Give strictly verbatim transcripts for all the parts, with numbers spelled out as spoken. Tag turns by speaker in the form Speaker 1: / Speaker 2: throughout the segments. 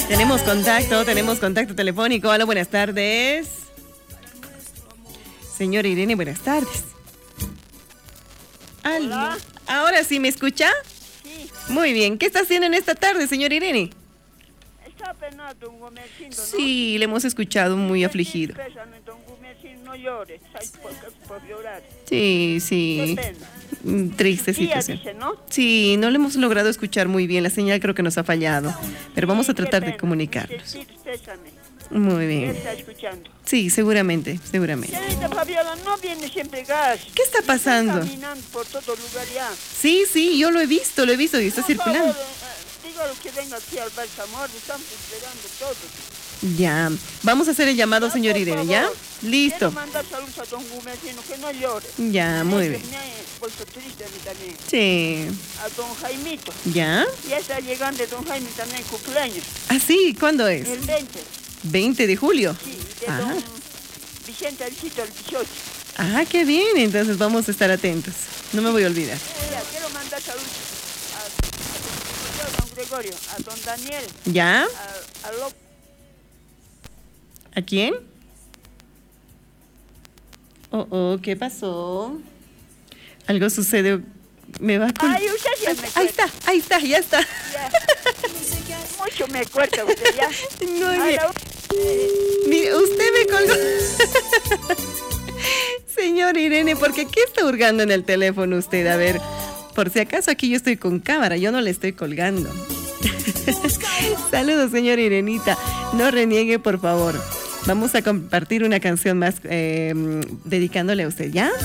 Speaker 1: Tenemos contacto, tenemos contacto telefónico. Hola, buenas tardes. Señora Irene, buenas tardes. Aló.
Speaker 2: Hola.
Speaker 1: Ahora sí, ¿me escucha?
Speaker 2: Sí,
Speaker 1: Muy bien. ¿Qué está haciendo en esta tarde, señora Irene?
Speaker 2: está penado, don Gomercindo, ¿no?
Speaker 1: Sí, le hemos escuchado muy afligido.
Speaker 2: Pésame, don Gomercindo, no llores, hay por, por llorar.
Speaker 1: Sí, sí.
Speaker 2: Qué pena.
Speaker 1: Mm, Triste
Speaker 2: Tía
Speaker 1: situación.
Speaker 2: dice, ¿no?
Speaker 1: Sí, no le hemos logrado escuchar muy bien. La señal creo que nos ha fallado. Pero vamos
Speaker 2: Sí,
Speaker 1: a tratar
Speaker 2: qué
Speaker 1: de
Speaker 2: pena.
Speaker 1: comunicarnos.
Speaker 2: Sí, sí, pésame.
Speaker 1: Muy
Speaker 2: ¿Qué
Speaker 1: bien.
Speaker 2: está escuchando?
Speaker 1: Sí, seguramente, seguramente.
Speaker 2: Señorita Fabiola, no viene siempre gas.
Speaker 1: ¿Qué está pasando?
Speaker 2: Está caminando por todo lugar ya.
Speaker 1: Sí, sí, yo lo he visto, lo he visto y está
Speaker 2: Por
Speaker 1: circulando.
Speaker 2: favor, eh, dígalo que venga aquí al Balsamor, estamos esperando todos.
Speaker 1: Ya, vamos a hacer el llamado,
Speaker 2: Ah,
Speaker 1: señor
Speaker 2: por
Speaker 1: Irene,
Speaker 2: favor.
Speaker 1: ¿ya? Listo.
Speaker 2: Quiero mandar saludos a don Gomercindo, que no llore.
Speaker 1: Ya, muy bien.
Speaker 2: Me he puesto triste a mí también.
Speaker 1: Sí.
Speaker 2: A don Jaimito.
Speaker 1: ¿Ya?
Speaker 2: Ya está llegando don Jaime también cumpleaños.
Speaker 1: Ah, sí, ¿cuándo es?
Speaker 2: El veinte.
Speaker 1: veinte de julio.
Speaker 2: Sí, de
Speaker 1: Ah.
Speaker 2: don Vicente Alcito el dieciocho.
Speaker 1: Ah, qué bien, entonces vamos a estar atentos. No me voy a olvidar.
Speaker 2: Ya, quiero mandar saludos a, a don Gregorio, a don Daniel,
Speaker 1: ¿Ya?
Speaker 2: a, a López.
Speaker 1: ¿A quién? Oh, oh, ¿qué pasó? Algo sucede. Me va a col-
Speaker 2: Ay, usted ya me
Speaker 1: Ahí
Speaker 2: cuenta.
Speaker 1: está, ahí está, ya está.
Speaker 2: Ya. Mucho me cuesta usted ya.
Speaker 1: Muy
Speaker 2: A
Speaker 1: bien.
Speaker 2: la-
Speaker 1: Mire, usted me colgó. Señor Irene, ¿por qué qué está hurgando en el teléfono usted? A ver, por si acaso aquí yo estoy con cámara, yo no le estoy colgando. Saludos, señor Irenita. No reniegue, por favor. Vamos a compartir una canción más eh, dedicándole a usted, ¿ya?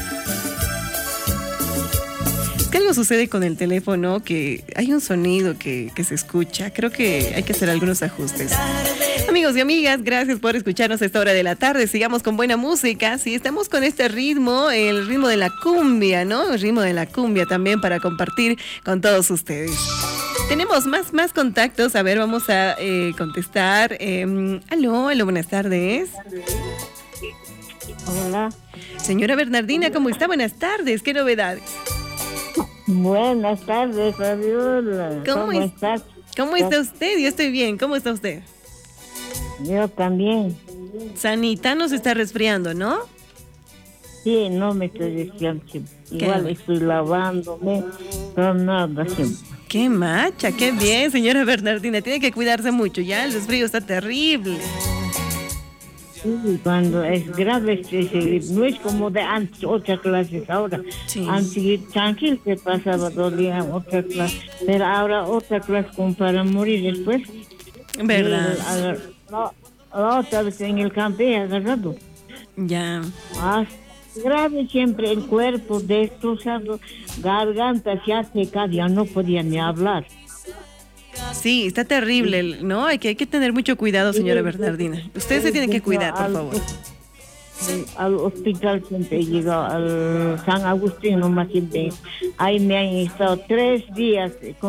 Speaker 1: Es que algo sucede con el teléfono, que hay un sonido que, que se escucha. Creo que hay que hacer algunos ajustes. Amigos y amigas, gracias por escucharnos a esta hora de la tarde. Sigamos con buena música. Sí, estamos con este ritmo, el ritmo de la cumbia, ¿no? El ritmo de la cumbia también para compartir con todos ustedes. Tenemos más, más contactos. A ver, vamos a eh, contestar. Eh, aló, aló, buenas tardes.
Speaker 3: Hola,
Speaker 1: Señora Bernardina, ¿cómo está? Buenas tardes. ¿Qué novedades?
Speaker 3: buenas tardes, Fabiola.
Speaker 1: ¿Cómo
Speaker 3: ¿Cómo,
Speaker 1: es-
Speaker 3: estás?
Speaker 1: ¿Cómo está usted? Yo estoy bien. ¿Cómo está usted?
Speaker 3: Yo también.
Speaker 1: Sanita nos está resfriando, ¿no?
Speaker 3: Sí, no me estoy diciendo. Igual
Speaker 1: bueno.
Speaker 3: estoy lavándome, pero nada, siempre.
Speaker 1: Qué macha, qué bien, señora Bernardina. Tiene que cuidarse mucho, ya el resfrío está terrible.
Speaker 3: Sí, cuando es grave, sí, sí, no es como de antes, otras clases ahora.
Speaker 1: Sí.
Speaker 3: Antes tranquilo se pasaba dos días otra clase, pero ahora otra clase como para morir después.
Speaker 1: ¿Verdad?
Speaker 3: Y agar- no, la otra vez en el campo he agarrado.
Speaker 1: Ya.
Speaker 3: Más grave siempre el cuerpo destrozado, garganta ya seca, ya no podía ni hablar.
Speaker 1: Sí, está terrible, ¿no? Hay que, hay que tener mucho cuidado, señora Bernardina. Usted se tiene que cuidar, por favor.
Speaker 3: Al hospital siempre he llegado, al San Agustín, nomás siempre. Ahí me han estado tres días con